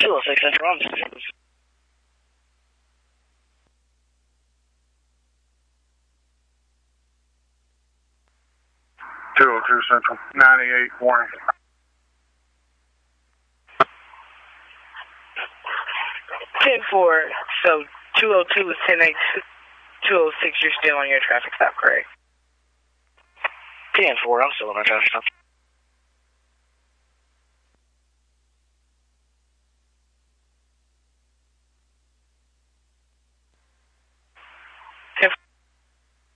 206 Central, I'm just... 202 Central, 98 Warren. 10-4, so 202 is 10-8, 206, you're still on your traffic stop, correct? 10-4, I'm still on my traffic stop.